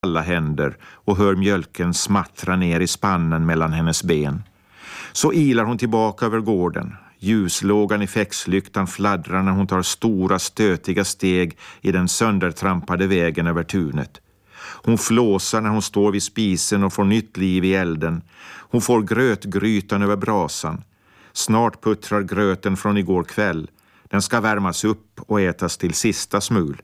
alla händer och hör mjölken smattra ner i spannen mellan hennes ben. Så ilar hon tillbaka över gården. Ljuslågan i fäxlyktan fladdrar när hon tar stora stötiga steg i den söndertrampade vägen över tunet. Hon flåsar när hon står vid spisen och får nytt liv i elden. Hon får grötgrytan över brasan. Snart puttrar gröten från igår kväll. Den ska värmas upp och ätas till sista smul.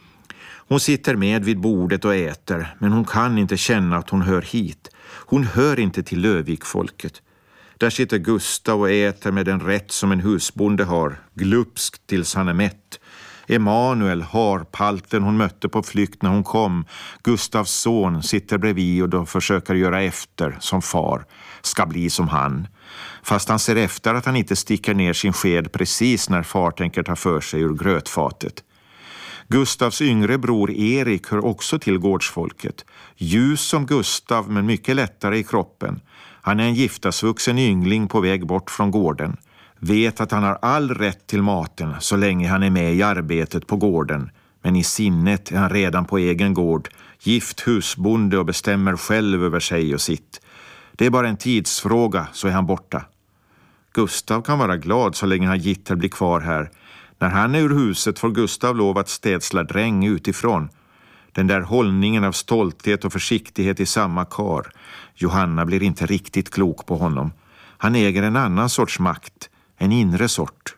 Hon sitter med vid bordet och äter, men hon kan inte känna att hon hör hit. Hon hör inte till Lövikfolket. Där sitter Gustav och äter med den rätt som en husbonde har, glupskt tills han är mätt. Emanuel, harpalten hon mötte på flykt när hon kom, Gustavs son, sitter bredvid och då försöker göra efter som far, ska bli som han. Fast han ser efter att han inte sticker ner sin sked precis när far tänker ta för sig ur grötfatet. Gustavs yngre bror Erik hör också till gårdsfolket. Ljus som Gustav men mycket lättare i kroppen. Han är en giftasvuxen yngling på väg bort från gården. Vet att han har all rätt till maten så länge han är med i arbetet på gården. Men i sinnet är han redan på egen gård. Gift husbonde och bestämmer själv över sig och sitt. Det är bara en tidsfråga så är han borta. Gustav kan vara glad så länge han Gitter blir kvar här. När han är ur huset får Gustav lov att städsla dräng utifrån. Den där hållningen av stolthet och försiktighet i samma kar. Johanna blir inte riktigt klok på honom. Han äger en annan sorts makt, en inre sort.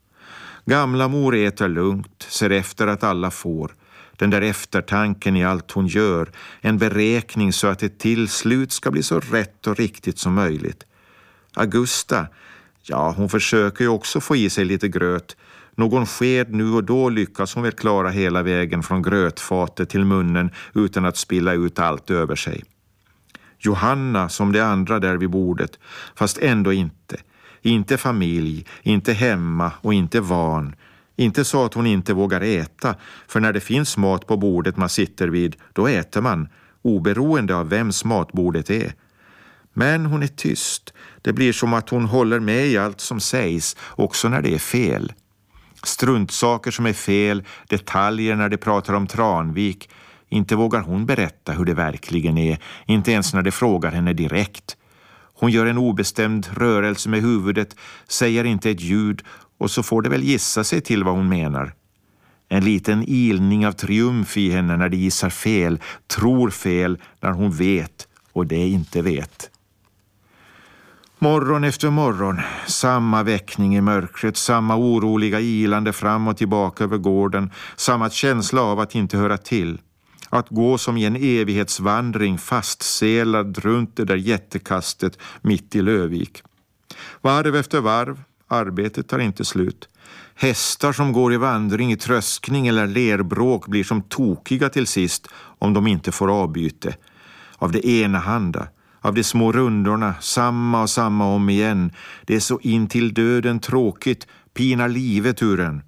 Gamla mor äter lugnt, ser efter att alla får. Den där eftertanken i allt hon gör, en beräkning så att det till slut ska bli så rätt och riktigt som möjligt. Augusta, ja hon försöker ju också få i sig lite gröt. Någon sked nu och då lyckas hon väl klara hela vägen från grötfatet till munnen utan att spilla ut allt över sig. Johanna som de andra där vid bordet, fast ändå inte. Inte familj, inte hemma och inte van. Inte så att hon inte vågar äta, för när det finns mat på bordet man sitter vid, då äter man, oberoende av vems matbordet är. Men hon är tyst. Det blir som att hon håller med i allt som sägs, också när det är fel. Struntsaker som är fel, detaljer när de pratar om Tranvik. Inte vågar hon berätta hur det verkligen är, inte ens när de frågar henne direkt. Hon gör en obestämd rörelse med huvudet, säger inte ett ljud och så får det väl gissa sig till vad hon menar. En liten ilning av triumf i henne när de gissar fel, tror fel när hon vet och det inte vet. Morgon efter morgon, samma väckning i mörkret, samma oroliga ilande fram och tillbaka över gården, samma känsla av att inte höra till. Att gå som i en evighetsvandring fastselad runt det där jättekastet mitt i Lövik. Varv efter varv, arbetet tar inte slut. Hästar som går i vandring i tröskning eller lerbråk blir som tokiga till sist om de inte får avbyte. Av det enahanda, av de små rundorna, samma och samma om igen. Det är så in till döden tråkigt, pinar livet ur en.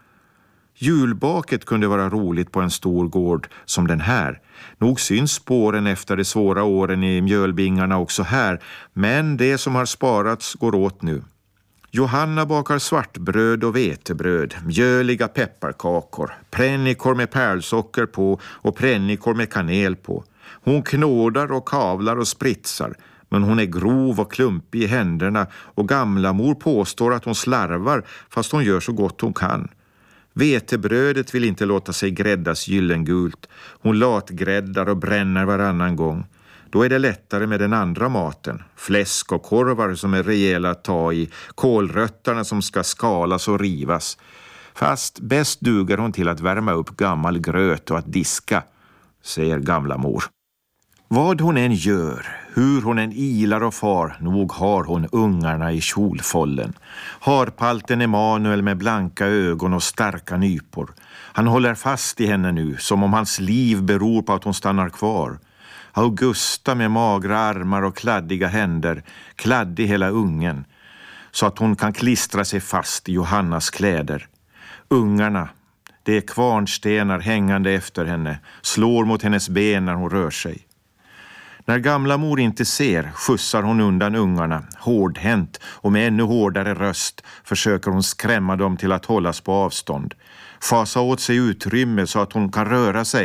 Julbaket kunde vara roligt på en stor gård som den här. Nog syns spåren efter de svåra åren i mjölbingarna också här, men det som har sparats går åt nu. Johanna bakar svartbröd och vetebröd, mjöliga pepparkakor, prännikor med pärlsocker på och prännikor med kanel på. Hon knådar och kavlar och spritsar, men hon är grov och klumpig i händerna och gamla mor påstår att hon slarvar fast hon gör så gott hon kan. Vetebrödet vill inte låta sig gräddas gyllengult. Hon latgräddar och bränner varannan gång. Då är det lättare med den andra maten. Fläsk och korvar som är rejäla att ta i. Kålrötterna som ska skalas och rivas. Fast bäst duger hon till att värma upp gammal gröt och att diska, säger gamla mor. Vad hon än gör, hur hon än ilar och far, nog har hon ungarna i kjolfållen. Harpalten Emanuel med blanka ögon och starka nypor. Han håller fast i henne nu, som om hans liv beror på att hon stannar kvar. Augusta med magra armar och kladdiga händer, kladdig hela ungen, så att hon kan klistra sig fast i Johannas kläder. Ungarna, det är kvarnstenar hängande efter henne, slår mot hennes ben när hon rör sig. När gamla mor inte ser skjutsar hon undan ungarna, hårdhänt och med ännu hårdare röst försöker hon skrämma dem till att hållas på avstånd. Fasa åt sig utrymme så att hon kan röra sig.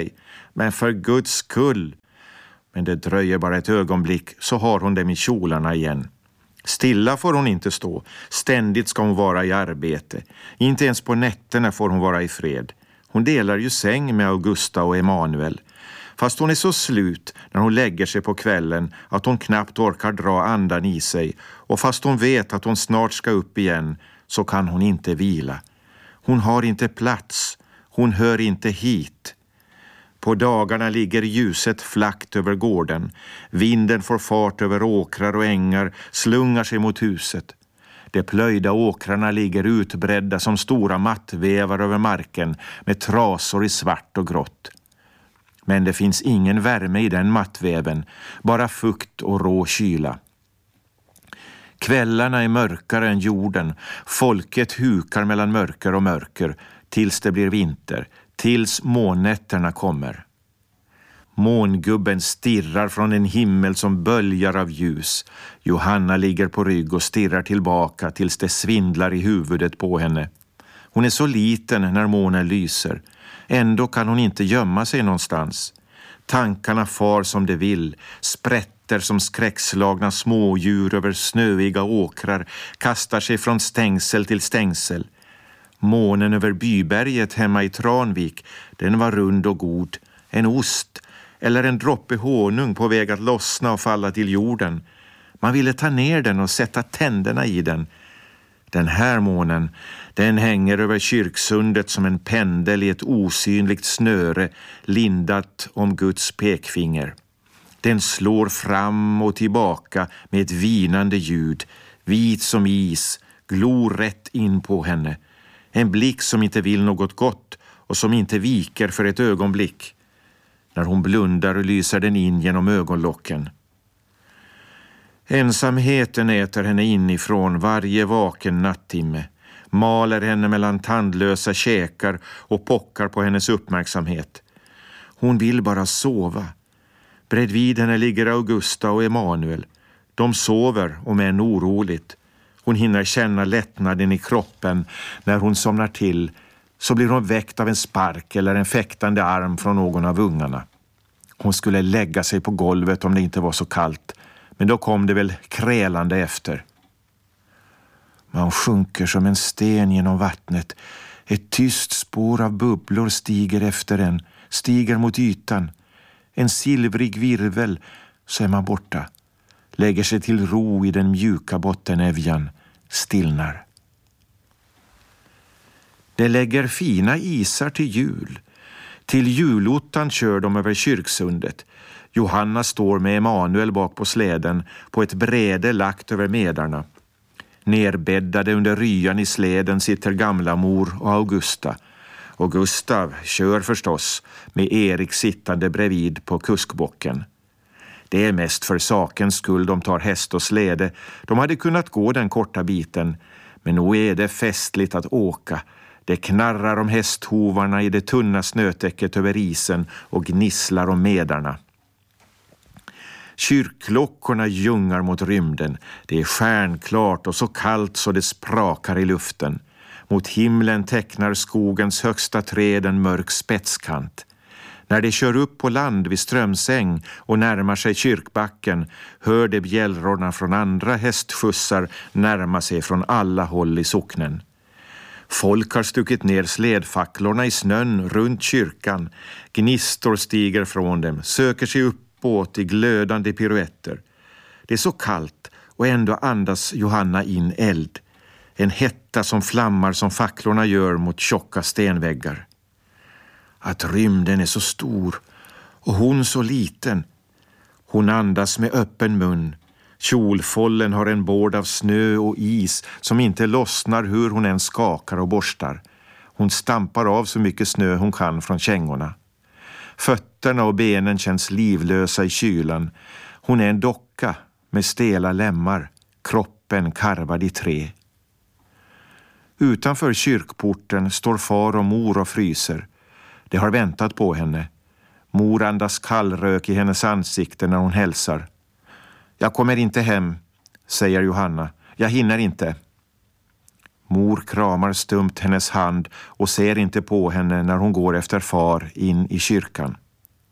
Men för Guds skull! Men det dröjer bara ett ögonblick så har hon dem i kjolarna igen. Stilla får hon inte stå. Ständigt ska hon vara i arbete. Inte ens på nätterna får hon vara i fred. Hon delar ju säng med Augusta och Emanuel. Fast hon är så slut när hon lägger sig på kvällen att hon knappt orkar dra andan i sig. Och fast hon vet att hon snart ska upp igen så kan hon inte vila. Hon har inte plats. Hon hör inte hit. På dagarna ligger ljuset flackt över gården. Vinden får fart över åkrar och ängar, slungar sig mot huset. De plöjda åkrarna ligger utbredda som stora mattvävar över marken med trasor i svart och grått. Men det finns ingen värme i den mattväven, bara fukt och rå kyla. Kvällarna är mörkare än jorden. Folket hukar mellan mörker och mörker tills det blir vinter, tills månnätterna kommer. Mångubben stirrar från en himmel som böljar av ljus. Johanna ligger på rygg och stirrar tillbaka tills det svindlar i huvudet på henne. Hon är så liten när månen lyser. Ändå kan hon inte gömma sig någonstans. Tankarna far som de vill, sprätter som skräckslagna smådjur över snöiga åkrar, kastar sig från stängsel till stängsel. Månen över Byberget hemma i Tranvik, den var rund och god. En ost eller en droppe honung på väg att lossna och falla till jorden. Man ville ta ner den och sätta tänderna i den. Den här månen, den hänger över kyrksundet som en pendel i ett osynligt snöre lindat om Guds pekfinger. Den slår fram och tillbaka med ett vinande ljud, vit som is, glor rätt in på henne. En blick som inte vill något gott och som inte viker för ett ögonblick. När hon blundar lyser den in genom ögonlocken. Ensamheten äter henne inifrån varje vaken nattimme, maler henne mellan tandlösa käkar och pockar på hennes uppmärksamhet. Hon vill bara sova. Bredvid henne ligger Augusta och Emanuel. De sover, om än oroligt. Hon hinner känna lättnaden i kroppen när hon somnar till, så blir hon väckt av en spark eller en fäktande arm från någon av ungarna. Hon skulle lägga sig på golvet om det inte var så kallt, men då kom det väl krälande efter. Man sjunker som en sten genom vattnet. Ett tyst spår av bubblor stiger efter en, stiger mot ytan. En silvrig virvel, så är man borta. Lägger sig till ro i den mjuka bottenävjan, stillnar. Det lägger fina isar till jul. Till julottan kör de över kyrksundet. Johanna står med Emanuel bak på släden på ett bräde lagt över medarna. Nerbäddade under ryan i släden sitter gamla mor och Augusta. Och Gustav kör förstås med Erik sittande bredvid på kuskbocken. Det är mest för sakens skull de tar häst och släde. De hade kunnat gå den korta biten, men nog är det festligt att åka. Det knarrar om hästhovarna i det tunna snötäcket över isen och gnisslar om medarna. Kyrkklockorna ljungar mot rymden. Det är stjärnklart och så kallt så det sprakar i luften. Mot himlen tecknar skogens högsta träd en mörk spetskant. När de kör upp på land vid Strömsäng och närmar sig kyrkbacken hör de bjällrorna från andra hästskjutsar närma sig från alla håll i socknen. Folk har stuckit ner slädfacklorna i snön runt kyrkan. Gnistor stiger från dem, söker sig uppåt i glödande piruetter. Det är så kallt och ändå andas Johanna in eld. En hetta som flammar som facklorna gör mot tjocka stenväggar. Att rymden är så stor och hon så liten. Hon andas med öppen mun. Kjolfållen har en bård av snö och is som inte lossnar hur hon än skakar och borstar. Hon stampar av så mycket snö hon kan från kängorna. Fötterna och benen känns livlösa i kylan. Hon är en docka med stela lemmar, kroppen karvad i trä. Utanför kyrkporten står far och mor och fryser. De har väntat på henne. Mor andas kallrök i hennes ansikte när hon hälsar. Jag kommer inte hem, säger Johanna. Jag hinner inte. Mor kramar stumt hennes hand och ser inte på henne när hon går efter far in i kyrkan.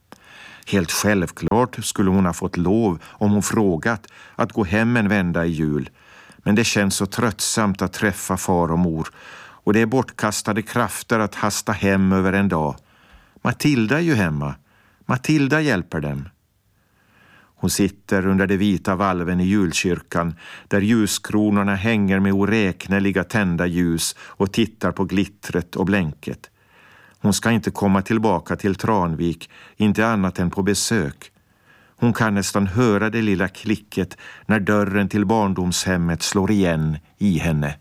Helt självklart skulle hon ha fått lov om hon frågat att gå hem en vända i jul. Men det känns så tröttsamt att träffa far och mor och det är bortkastade krafter att hasta hem över en dag. Matilda är ju hemma. Matilda hjälper dem. Hon sitter under de vita valven i julkyrkan där ljuskronorna hänger med oräkneliga tända ljus och tittar på glittret och blänket. Hon ska inte komma tillbaka till Tranvik, inte annat än på besök. Hon kan nästan höra det lilla klicket när dörren till barndomshemmet slår igen i henne.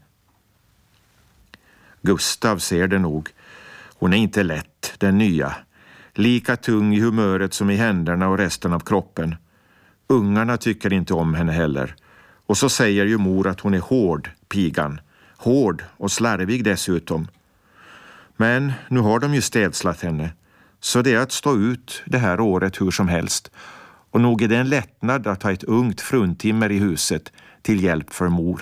Gustav ser det nog. Hon är inte lätt, den nya. Lika tung i humöret som i händerna och resten av kroppen. Ungarna tycker inte om henne heller. Och så säger ju mor att hon är hård, pigan. Hård och slarvig dessutom. Men nu har de ju städslat henne. Så det är att stå ut det här året hur som helst. Och nog är det en lättnad att ha ett ungt fruntimmer i huset till hjälp för mor.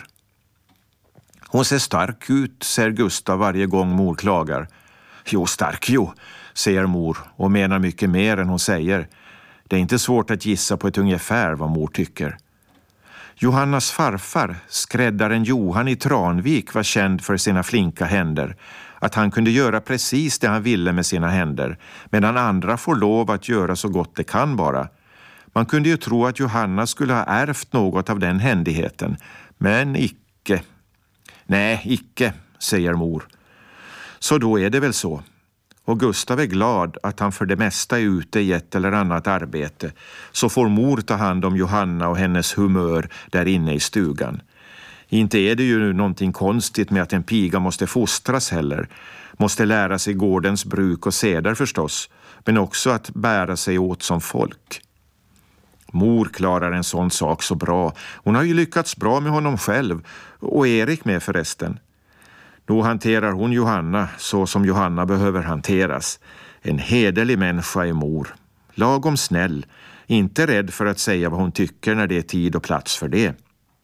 Hon ser stark ut, säger Gustav varje gång mor klagar. Jo, stark jo, säger mor och menar mycket mer än hon säger. Det är inte svårt att gissa på ett ungefär vad mor tycker. Johannas farfar, skräddaren Johan i Tranvik, var känd för sina flinka händer. Att han kunde göra precis det han ville med sina händer, medan andra får lov att göra så gott det kan bara. Man kunde ju tro att Johanna skulle ha ärvt något av den händigheten, men icke. Nej, icke, säger mor. Så då är det väl så. Och Gustav är glad att han för det mesta är ute i ett eller annat arbete. Så får mor ta hand om Johanna och hennes humör där inne i stugan. Inte är det ju någonting konstigt med att en piga måste fostras heller. Måste lära sig gårdens bruk och seder förstås. Men också att bära sig åt som folk. Mor klarar en sån sak så bra. Hon har ju lyckats bra med honom själv. Och Erik med förresten. Då hanterar hon Johanna så som Johanna behöver hanteras. En hederlig människa är mor. Lagom snäll. Inte rädd för att säga vad hon tycker när det är tid och plats för det.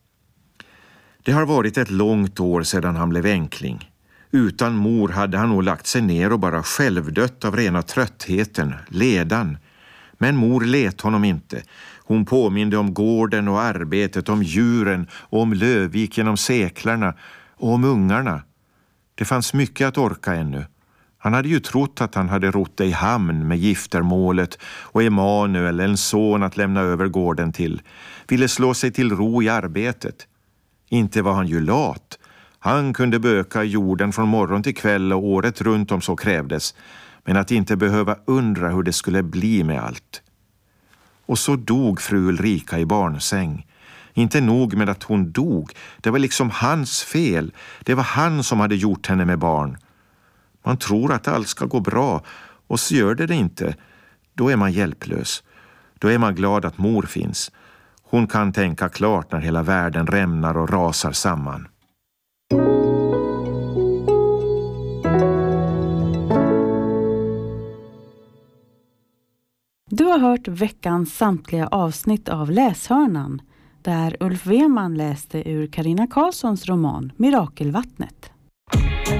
Det har varit ett långt år sedan han blev enkling. Utan mor hade han nog lagt sig ner och bara självdött av rena tröttheten, ledan. Men mor let honom inte. Hon påminde om gården och arbetet, om djuren och om Lövvik genom seklarna och om ungarna. Det fanns mycket att orka ännu. Han hade ju trott att han hade rott i hamn med giftermålet och Emanuel, en son att lämna över gården till. Ville slå sig till ro i arbetet. Inte var han ju lat. Han kunde böka jorden från morgon till kväll och året runt om så krävdes. Men att inte behöva undra hur det skulle bli med allt. Och så dog fru Ulrika i barnsäng. Inte nog med att hon dog. Det var liksom hans fel. Det var han som hade gjort henne med barn. Man tror att allt ska gå bra. Och så gör det inte. Då är man hjälplös. Då är man glad att mor finns. Hon kan tänka klart när hela världen rämnar och rasar samman. Du har hört veckans samtliga avsnitt av Läshörnan, där Ulf Weman läste ur Carina Karlssons roman Mirakelvattnet.